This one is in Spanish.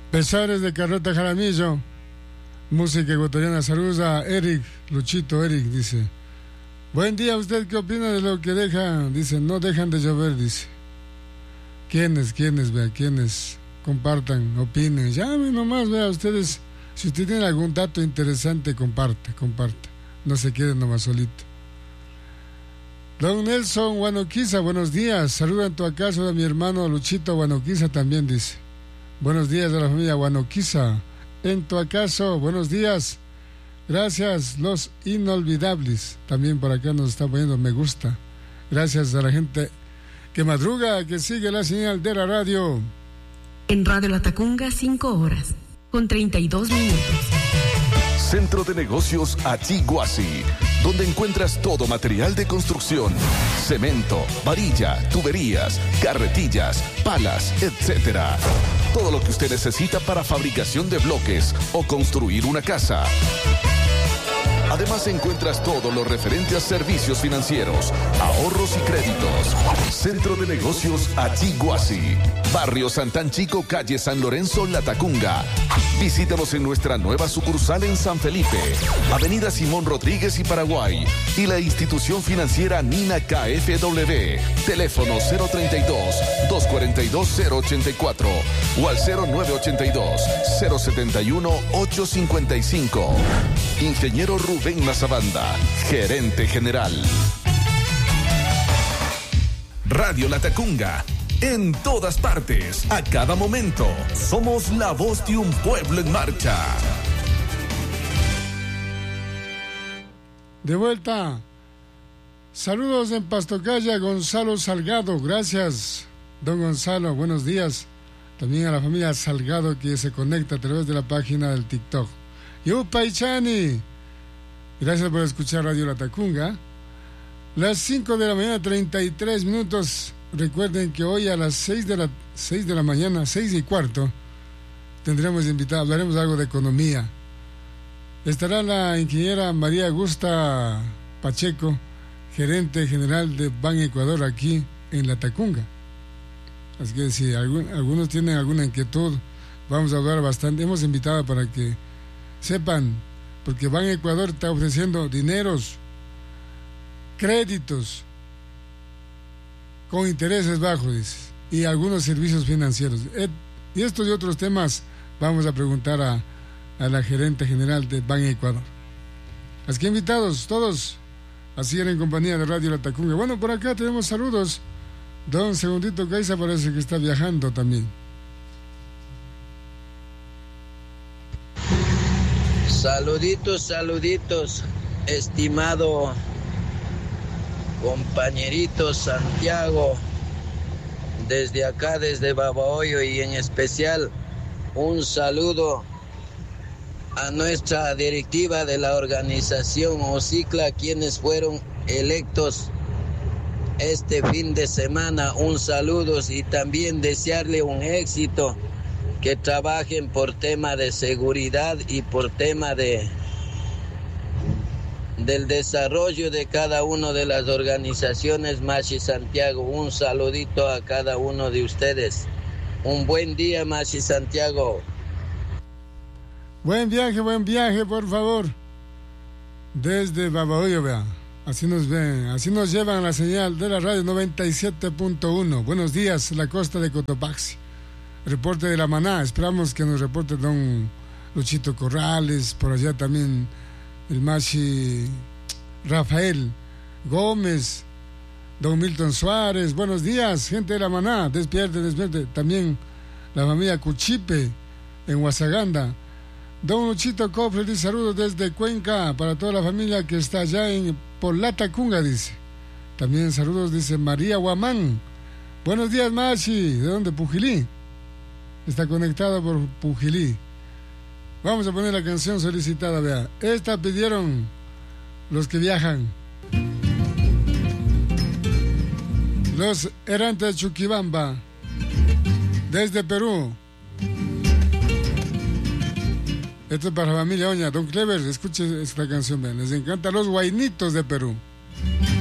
Pesares de Carlota Jaramillo. Música ecuatoriana. Saludos a Eric, Luchito Eric, dice. Buen día, ¿usted qué opina de lo que deja? Dice, no dejan de llover, dice. ¿Quiénes, vea? ¿Quiénes? Compartan, opinen. Llamen nomás, vea, ustedes. Si usted tiene algún dato interesante, comparte. No se quede nomás solito. Don Nelson Guanoquiza, buenos días. Saluda en tu acaso a mi hermano Luchito Guanoquiza también, dice. Buenos días a la familia Guanoquiza. En tu acaso, buenos días. Gracias, los inolvidables. También por acá nos está poniendo me gusta. Gracias a la gente que madruga, que sigue la señal de la radio. En Radio Latacunga, 5 horas, con 32 minutos. Centro de Negocios Achiguasi, donde encuentras todo material de construcción, cemento, varilla, tuberías, carretillas, palas, etc. Todo lo que usted necesita para fabricación de bloques o construir una casa. Además encuentras todo lo referente a servicios financieros, ahorros y créditos. Centro de Negocios Achiguasi, Barrio Santán Chico, calle San Lorenzo, Latacunga. Visítanos en nuestra nueva sucursal en San Felipe, Avenida Simón Rodríguez y Paraguay, y la institución financiera Nina KFW. Teléfono 032-242-084 o al 0982-071-855. Ingeniero Rubén Mazabanda, gerente general. Radio Latacunga, en todas partes, a cada momento. Somos la voz de un pueblo en marcha. De vuelta. Saludos en Pastocaya, Gonzalo Salgado. Gracias, don Gonzalo. Buenos días. También a la familia Salgado que se conecta a través de la página del TikTok. Yupaichani. Gracias por escuchar Radio Latacunga. Las 5 de la mañana, 33 minutos. Recuerden que hoy a las 6 de la mañana, 6:15, tendremos invitado, hablaremos algo de economía. Estará la ingeniera María Augusta Pacheco, gerente general de Ban Ecuador aquí en Latacunga. Así que si algunos tienen alguna inquietud, vamos a hablar bastante. Hemos invitado para que sepan, porque Ban Ecuador está ofreciendo dineros, créditos con intereses bajos, dice, y algunos servicios financieros. Y estos y otros temas vamos a preguntar a la gerente general de Ban Ecuador. Así que invitados todos a seguir en compañía de Radio Latacunga. Bueno, por acá tenemos saludos. Don Segundito Caiza parece que está viajando también. Saluditos, estimado compañerito Santiago, desde acá, desde Babahoyo, y en especial un saludo a nuestra directiva de la organización OCICLA, quienes fueron electos este fin de semana. Un saludo y también desearle un éxito, que trabajen por tema de seguridad y por tema del desarrollo de cada una de las organizaciones. Machi Santiago, un saludito a cada uno de ustedes. Un buen día, Machi Santiago. Buen viaje, por favor. Desde Babahoyo, vea. Así nos ven, así nos llevan a la señal de la radio 97.1. Buenos días, la costa de Cotopaxi. Reporte de la Maná. Esperamos que nos reporte don Luchito Corrales, por allá también el Machi Rafael Gómez, don Milton Suárez. Buenos días, gente de la Maná. Despierte. También la familia Cuchipe en Huasaganda. Don Luchito Cofre dice saludos desde Cuenca para toda la familia que está allá por Latacunga, dice. También saludos, dice María Guamán. Buenos días, Machi. ¿De dónde? Pujilí. Está conectado por Pujilí. Vamos a poner la canción solicitada, vea. Esta pidieron los que viajan. Los errantes de Chuquibamba, desde Perú. Esto es para la familia Oña. Don Clever, escuche esta canción, vean. Les encanta Los Guainitos de Perú.